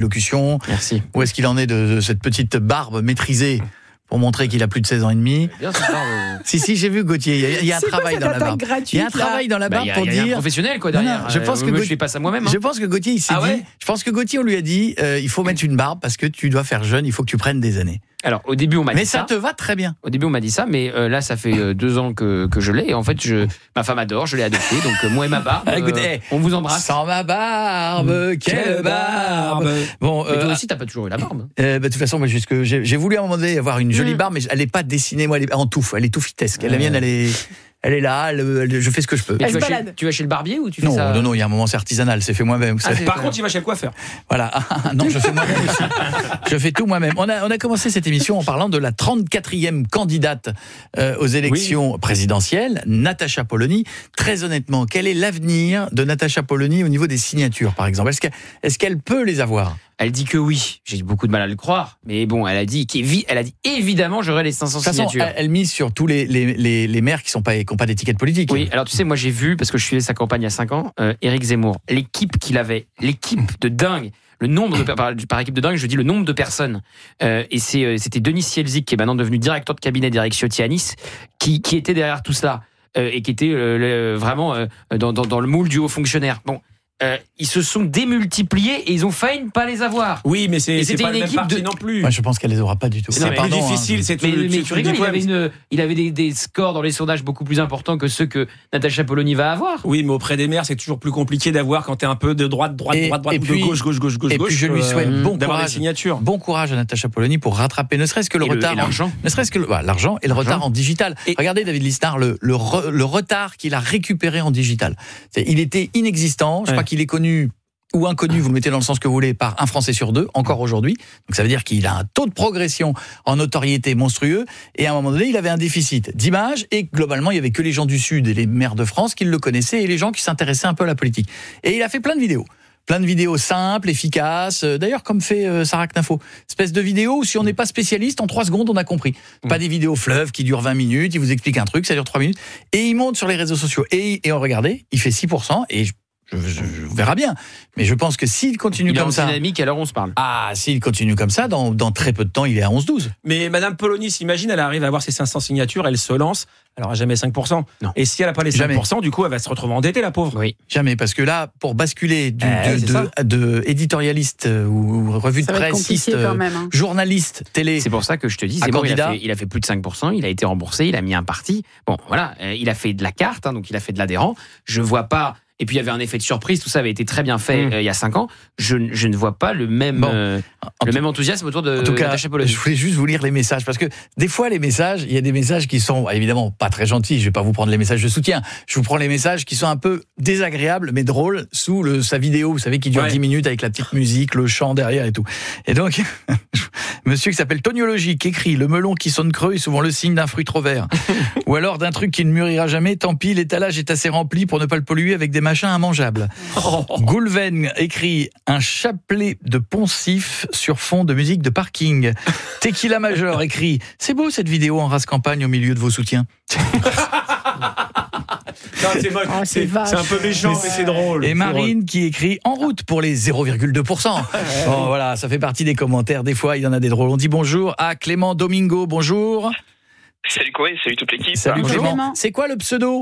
allocution. Merci. Où est-ce qu'il en est de cette petite barbe maîtrisée pour montrer qu'il a plus de 16 ans et demi. Bien, cette barbe. Si, j'ai vu Gauthier. Il y a un travail dans la barbe. Gratuite, il y a un travail dans la barbe pour dire. Il y a un professionnel quoi derrière. Non, je pense que je fais pas ça moi-même. Je pense que Gauthier, il s'est dit. Je pense que Gauthier, on lui a dit, il faut mettre une barbe parce que tu dois faire jeune. Il faut que tu prennes des années. Alors au début on m'a dit ça. Mais ça te va très bien. Au début on m'a dit ça, mais là ça fait 2 ans que je l'ai. Et en fait ma femme adore, je l'ai adopté. Donc moi et ma barbe, écoutez, on vous embrasse. Sans ma barbe, quelle barbe. Bon, mais toi aussi t'as pas toujours eu la barbe. De toute façon, moi, j'ai voulu à un moment donné avoir une jolie barbe, mais elle n'est pas dessinée. Moi, elle est en touffe. Elle est touffitesque. La mienne, elle est là. Je fais ce que je peux. Et tu vas chez le barbier ou tu fais ça? Non. Il y a un moment, c'est artisanal. C'est fait moi-même. Par contre, il va chez le coiffeur. Voilà. Non, je fais moi-même aussi. Je fais tout moi-même. On a commencé cette émission en parlant de la 34e candidate aux élections présidentielles, Natacha Polony. Très honnêtement, quel est l'avenir de Natacha Polony au niveau des signatures, par exemple? Est-ce qu'elle peut les avoir? Elle dit que oui. J'ai beaucoup de mal à le croire, mais bon, elle a dit évidemment j'aurai les 500 signatures. Elle mise sur tous les maires qui n'ont pas d'étiquette politique. Oui, alors tu sais, moi j'ai vu, parce que je suivais sa campagne il y a 5 ans, Éric Zemmour, l'équipe qu'il avait, l'équipe de dingue, le nombre de par équipe de dingue, je dis le nombre de personnes. Et c'était Denis Sielzik, qui est maintenant devenu directeur de cabinet d'Éric Ciotti à Nice, qui était derrière tout cela et qui était vraiment dans le moule du haut fonctionnaire. Bon. Ils se sont démultipliés et ils ont failli ne pas les avoir. Oui, mais c'est pas une le même parti non plus. Moi, je pense qu'elle les aura pas du tout. C'est plus difficile. Mais tu rigoles, il avait des scores dans les sondages beaucoup plus importants que ceux que Natacha Polony va avoir. Oui, mais auprès des maires, c'est toujours plus compliqué d'avoir quand t'es un peu de droite, ou de gauche. Et puis je lui souhaite bon d'avoir courage. des signatures. Bon courage à Natacha Polony pour rattraper ne serait-ce que le retard. L'argent. Ne serait-ce que l'argent et le retard en digital. Regardez David Lisnard, le retard qu'il a récupéré en digital. Il était inexistant. Je crois qu'il est connu ou inconnu, vous le mettez dans le sens que vous voulez, par 1 Français sur 2, encore aujourd'hui. Donc ça veut dire qu'il a un taux de progression en notoriété monstrueux, et à un moment donné, il avait un déficit d'image, et globalement, il n'y avait que les gens du Sud et les maires de France qui le connaissaient, et les gens qui s'intéressaient un peu à la politique. Et il a fait plein de vidéos simples, efficaces, d'ailleurs comme fait Sarah Knafo. Espèce de vidéo où si on n'est pas spécialiste, en 3 secondes, on a compris. Pas des vidéos fleuves qui durent 20 minutes, il vous explique un truc, ça dure 3 minutes, et il monte sur les réseaux sociaux. Et regardez, il fait 6%, et je verrai bien. Mais je pense que s'il continue comme ça... Il est en dynamique, alors on se parle. Ah, s'il continue comme ça, dans très peu de temps, il est à 11-12. Mais Madame Polony, s'imagine, elle arrive à avoir ses 500 signatures, elle se lance, elle n'aura jamais 5%. Non. Et si elle n'a pas les 5%, jamais. Du coup, elle va se retrouver endettée, la pauvre. Oui. Jamais, parce que là, pour basculer de éditorialiste ou revue de presse, journaliste, télé... C'est pour ça que je te dis, il a fait plus de 5%, il a été remboursé, il a mis un parti. Bon, voilà, il a fait de la carte, donc il a fait de l'adhérent. Je vois pas... Et puis il y avait un effet de surprise, tout ça avait été très bien fait il y a 5 ans. Je ne vois pas le même enthousiasme autour de Natacha Polony. Je voulais juste vous lire les messages, parce que des fois les messages, il y a des messages qui sont évidemment pas très gentils. Je vais pas vous prendre les messages de soutien. Je vous prends les messages qui sont un peu désagréables, mais drôles, sous sa vidéo, vous savez, qui dure 10 minutes avec la petite musique, le chant derrière et tout. Et donc, monsieur qui s'appelle Toniologie, qui écrit: le melon qui sonne creux est souvent le signe d'un fruit trop vert. Ou alors d'un truc qui ne mûrira jamais. Tant pis, l'étalage est assez rempli pour ne pas le polluer avec des machins immangeables. Goulven écrit: un chapelet de poncif sur fond de musique de parking. Tequila Major écrit: c'est beau cette vidéo en race campagne au milieu de vos soutiens. Non, c'est moche. C'est un peu méchant, mais c'est drôle. Et Marine qui écrit: en route pour les 0,2%. Bon, voilà, ça fait partie des commentaires. Des fois, il y en a des drôles. On dit bonjour à Clément Domingo. Bonjour. Salut Corée, salut toute l'équipe. Salut Clément. C'est quoi le pseudo?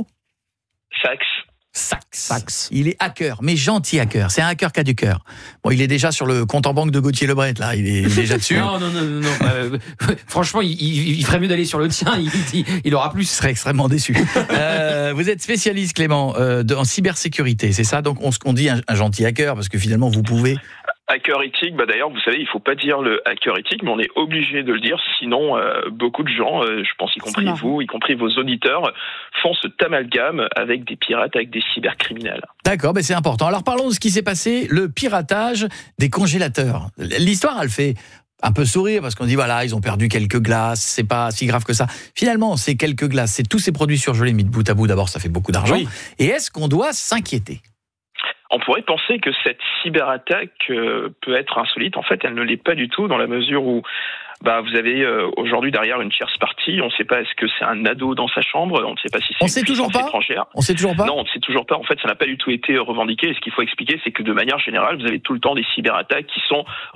Sax. Il est hacker, mais gentil hacker. C'est un hacker qui a du cœur. Bon, il est déjà sur le compte en banque de Gauthier Lebret, là. Il est déjà dessus. Non. Franchement, il ferait mieux d'aller sur le tien. Il aura plus. Je serais extrêmement déçu. Vous êtes spécialiste, Clément, en cybersécurité. C'est ça? Donc, on dit un gentil hacker, parce que finalement, vous pouvez... Hacker éthique, d'ailleurs, vous savez, il faut pas dire le hacker éthique, mais on est obligé de le dire, sinon beaucoup de gens, je pense y compris vous, y compris vos auditeurs, font cet amalgame avec des pirates, avec des cybercriminels. D'accord, c'est important. Alors parlons de ce qui s'est passé, le piratage des congélateurs. L'histoire, elle fait un peu sourire, parce qu'on dit voilà, ils ont perdu quelques glaces, c'est pas si grave que ça. Finalement, ces quelques glaces, c'est tous ces produits surgelés mis de bout à bout, d'abord ça fait beaucoup d'argent. Oui. Et est-ce qu'on doit s'inquiéter ? On pourrait penser que cette cyberattaque peut être insolite. En fait, elle ne l'est pas du tout, dans la mesure où vous avez aujourd'hui derrière une tierce partie. On ne sait pas, est-ce que c'est un ado dans sa chambre? On ne sait pas si c'est une puissance étrangère. On sait toujours pas. Non, on ne sait toujours pas. En fait, ça n'a pas du tout été revendiqué. Et ce qu'il faut expliquer, c'est que de manière générale, vous avez tout le temps des cyberattaques qui sont